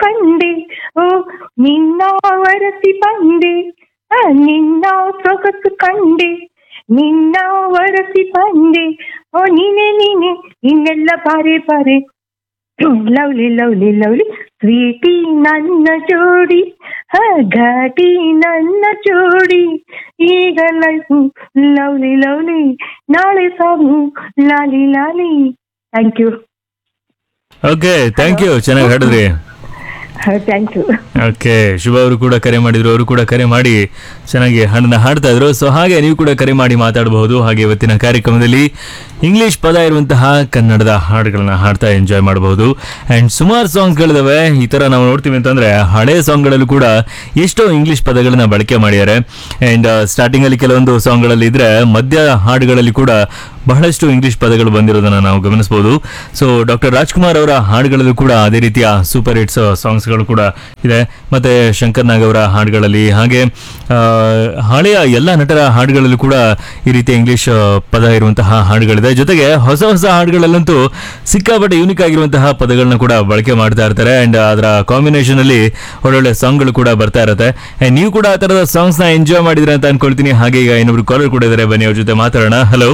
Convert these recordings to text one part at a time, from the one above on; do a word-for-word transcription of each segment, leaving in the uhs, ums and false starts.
ಕಂಡೆ, ಓ ನಿನ್ನ ವರಸಿ ಬಂದೆ, ಆ, ನಿನ್ನ ಸೊಗಸು ಕಂಡೆ, ನಿನ್ನ ವರಸಿ ಬಂದೆ, ಓ ನೀನೆ ನೀನೆ ಇನ್ನೆಲ್ಲ ಬಾರೆ ಬಾರೆ, ಲವ್ಲಿ ಲವ್ಲಿ ಲವ್ಲಿ ಸ್ವೀಟಿ ನನ್ನ ಜೋಡಿ, ಹ ಘಾಟಿ ನನ್ನ ಜೋಡಿ, ಈಗ ಲೈಫು ಲವ್ಲಿ ಲವ್ಲಿ, ನಾಳೆ ಸಾಗು ಲಾಲಿ ಲಾಲಿ. Thank you. Okay, thank you, ಚೆನ್ನಾಗಿ ಹಾಡಿದ್ರಿ. Thank you. ಓಕೆ, ಶುಭ ಅವರು ಕೂಡ ಕರೆ ಮಾಡಿದ್ರು, ಅವರು ಕೂಡ ಕರೆ ಮಾಡಿ ಚೆನ್ನಾಗಿ ಹಾಡನ್ನ ಹಾಡ್ತಾ ಇದ್ರು. ಸೊ ಹಾಗೆ ನೀವು ಕೂಡ ಕರೆ ಮಾಡಿ ಮಾತಾಡಬಹುದು. ಹಾಗೆ ಇವತ್ತಿನ ಕಾರ್ಯಕ್ರಮದಲ್ಲಿ ಇಂಗ್ಲಿಷ್ ಪದ ಇರುವಂತಹ ಕನ್ನಡದ ಹಾಡುಗಳನ್ನ ಹಾಡ್ತಾ ಎಂಜಾಯ್ ಮಾಡಬಹುದು. ಆ್ಯಂಡ್ ಸುಮಾರು ಸಾಂಗ್ಸ್ಗಳಿದಾವೆ. ಈ ಥರ ನಾವು ನೋಡ್ತೀವಿ ಅಂತಂದರೆ ಹಳೆ ಸಾಂಗ್ಗಳಲ್ಲೂ ಕೂಡ ಎಷ್ಟೋ ಇಂಗ್ಲಿಷ್ ಪದಗಳನ್ನ ಬಳಕೆ ಮಾಡಿದ್ದಾರೆ. ಆ್ಯಂಡ್ ಸ್ಟಾರ್ಟಿಂಗಲ್ಲಿ ಕೆಲವೊಂದು ಸಾಂಗ್ಗಳಲ್ಲಿ ಇದ್ದರೆ ಮಧ್ಯ ಹಾಡುಗಳಲ್ಲಿ ಕೂಡ ಬಹಳಷ್ಟು ಇಂಗ್ಲಿಷ್ ಪದಗಳು ಬಂದಿರೋದನ್ನು ನಾವು ಗಮನಿಸ್ಬೋದು. ಸೊ ಡಾಕ್ಟರ್ ರಾಜ್ಕುಮಾರ್ ಅವರ ಹಾಡುಗಳಲ್ಲೂ ಕೂಡ ಅದೇ ರೀತಿಯ ಸೂಪರ್ ಹಿಟ್ಸ್ ಸಾಂಗ್ಸ್ಗಳು ಕೂಡ ಇದೆ. ಮತ್ತು ಶಂಕರ್ ನಾಗ್ ಅವರ ಹಾಡುಗಳಲ್ಲಿ, ಹಾಗೆ ಹಳೆಯ ಎಲ್ಲ ನಟರ ಹಾಡುಗಳಲ್ಲೂ ಕೂಡ ಈ ರೀತಿಯ ಇಂಗ್ಲಿಷ್ ಪದ ಇರುವಂತಹ ಹಾಡುಗಳಿದೆ. ಜೊತೆಗೆ ಹೊಸ ಹೊಸ ಹಾಡುಗಳಲ್ಲಂತೂ ಸಿಕ್ಕಾಪಟ್ಟೆ ಯೂನಿಕ್ ಆಗಿರುವಂತಹ ಪದಗಳನ್ನ ಕೂಡ ಬಳಕೆ ಮಾಡ್ತಾ ಇರ್ತಾರೆ. ಆ್ಯಂಡ್ ಅದರ ಕಾಂಬಿನೇಷನಲ್ಲಿ ಒಳ್ಳೊಳ್ಳೆ ಸಾಂಗ್ಗಳು ಕೂಡ ಬರ್ತಾ ಇರುತ್ತೆ. ಆ್ಯಂಡ್ ನೀವು ಕೂಡ ಆ ಥರದ ಸಾಂಗ್ಸ್ನ ಎಂಜಾಯ್ ಮಾಡಿದ್ರೆ ಅಂತ ಅನ್ಕೊಳ್ತೀನಿ. ಹಾಗೆ ಈಗ ಇನ್ನೊಬ್ರು ಕಾಲರ್ ಕೂಡ ಇದ್ದಾರೆ, ಬನ್ನಿ ಅವ್ರ ಜೊತೆ ಮಾತಾಡೋಣ. ಹಲೋ,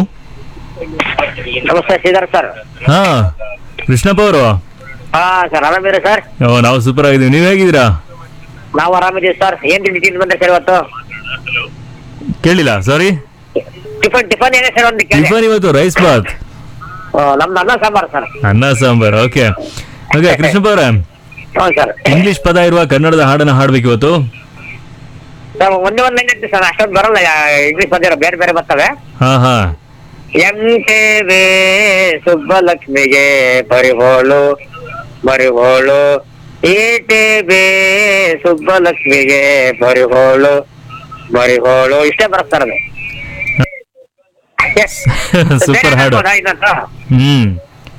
ನಮಸ್ತೆ ಶ್ರೀಧರ್ ಸರ್. ಹಾ, ಕೃಷ್ಣಪ್ಪ ಅವರು. ಹಾ ಸರ್, ಆರಾಮಿದ್ದೀರಾ ಸರ್? ಓ, ನಾವು ಸೂಪರ್ ಆಗಿದ್ದೀವಿ, ನೀವು ಹೇಗಿದ್ದೀರಾ? ನಾವು ಆರಾಮಿದ್ದೀವಿ ಸರ್. ಏನ್ ತಿಂದು ಬಂದ್ರೆ ಸರ್ ಇವತ್ತು? ಕೇಳಿಲ್ಲ, ಸಾರಿ. ಟಿಫನ್ ಟಿಫನ್ ಏನೇ ಸರ್? ಒಂದು ಟಿಫನ್ ಇವತ್ತು ರೈಸ್ ಬಾತ್. ನಮ್ದು ಅನ್ನ ಸಾಂಬಾರ್ ಸರ್. ಅನ್ನ ಸಾಂಬಾರ್. ಓಕೆ ಓಕೆ ಕೃಷ್ಣಪ್ಪ ಅವರೇ, ಹ್ಞೂ ಸರ್. ಇಂಗ್ಲಿಷ್ ಪದ ಇರುವ ಕನ್ನಡದ ಹಾಡನ್ನ ಹಾಡ್ಬೇಕು ಇವತ್ತು. ಸರ್ ಒಂದೇ ಒಂದು ಲೈನ್ ಇತ್ತು ಸರ್, ಅಷ್ಟೊಂದು ಬರಲ್ಲ ಇಂಗ್ಲಿಷ್ ಪದ, ಬೇರೆ ಬೇರೆ ಬರ್ತವೆ. ಹಾ ಹಾ. ಎಂಟೇವೆ ಸುಬ್ಬಲಕ್ಷ್ಮಿಗೆ ಬರಿಹೋಳು ಬರಿಹೋಳು, ಏಟೇಬೆ ಸುಬ್ಬಲಕ್ಷ್ಮಿಗೆ ಬರಿಹೋಳು ಬರಿಹೋಳು, ಇಷ್ಟೇ ಬರುತ್ತಾರೆ. ಸೂಪರ್ ಹಾಡು. ಹ್ಮ್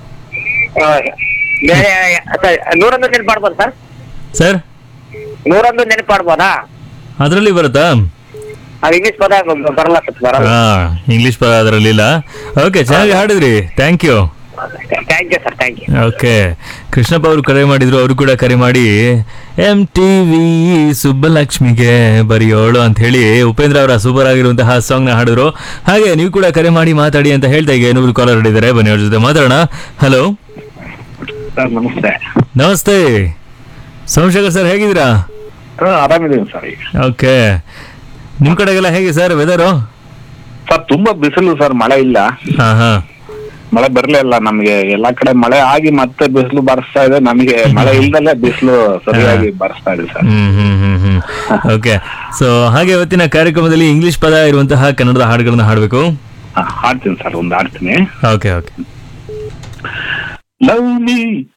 ಬೇರೆ ನೂರೊಂದು ನೆನಪು ಮಾಡ್ಬೋದು ಸರ್? ಸರ್, ನೂರೊಂದು ನೆನಪು ಮಾಡ್ಬೋದಾ? ಅದರಲ್ಲಿ ಬರುತ್ತಾ? ಅದು ಇಂಗ್ಲಿಷ್ ಪದ ಬರಲ್ಲ ಬರಲ್ಲ. ಹಾ, ಇಂಗ್ಲಿಷ್ ಪದ ಅದರಲ್ಲಿ ಇಲ್ಲ. ಓಕೆ, ಚೆನ್ನಾಗಿ ಹಾಡಿದ್ರಿ, thank you. Thank you sir, thank you. Okay, Krishnappa ಅವರು ಕರೆ ಮಾಡಿದ್ರು, ಅವರು ಕೂಡ ಕರೆ ಮಾಡಿ ಎಂ ಟಿ ವಿ ಸುಬ್ಬಲಕ್ಷ್ಮಿಗೆ ಬರೆಯೋಳು ಅಂತ ಹೇಳಿ ಉಪೇಂದ್ರ ಅವರ ಸೂಪರ್ ಆಗಿರುವಂತಹ ಸಾಂಗ್ನ ಹಾಡಿದ್ರು. ಹಾಗೆ ನೀವು ಕೂಡ ಕರೆ ಮಾಡಿ ಮಾತಾಡಿ ಅಂತ ಹೇಳ್ತಾ ಈಗ ಏನೂರು ಕಾಲರ್ ಹಿಡಿದ್ದಾರೆ, ಬನ್ನಿ ಅವ್ರ ಜೊತೆ ಮಾತಾಡೋಣ. ಹಲೋ ಸರ್, ನಮಸ್ತೆ. ನಮಸ್ತೆ ಸೋಮಶೇಖರ್ ಸರ್, ಹೇಗಿದ್ದೀರಾ? ಆರಾಮಿದ್ದೀನಿ ಸರ್. ಓಕೆ, ನಿಮ್ ಕಡೆಗೆಲ್ಲ ಹೇಗೆ ಸರ್ ವೆದರು? ಸರ್ ತುಂಬಾ ಬಿಸಿಲು ಸರ್, ಮಳೆ ಇಲ್ಲ. ಹಾ ಹಾ. ಮಳೆ ಬರ್ಲೇ ಇಲ್ಲ ನಮ್ಗೆ. ಎಲ್ಲಾ ಕಡೆ ಮಳೆ ಆಗಿ ಮತ್ತೆ ಬಿಸಿಲು ಬರ್ಸ್ತಾ ಇದೆ, ನಮಗೆ ಮಳೆ ಇಲ್ದಲ್ಲೇ ಬಿಸಿಲು ಸರಿಯಾಗಿ ಬರ್ಸ್ತಾ ಇದೆ ಸರ್. ಹ್ಮ್ ಹ್ಮ್ ಹ್ಮ್ ಹ್ಮ್ ಓಕೆ, ಸೊ ಹಾಗೆ ಇವತ್ತಿನ ಕಾರ್ಯಕ್ರಮದಲ್ಲಿ ಇಂಗ್ಲಿಷ್ ಪದ ಇರುವಂತಹ ಕನ್ನಡದ ಹಾಡುಗಳನ್ನ ಹಾಡ್ಬೇಕು. ಹಾಡ್ತೀನಿ ಸರ್, ಒಂದು ಹಾಡ್ತೀನಿ. Okay okay. Love me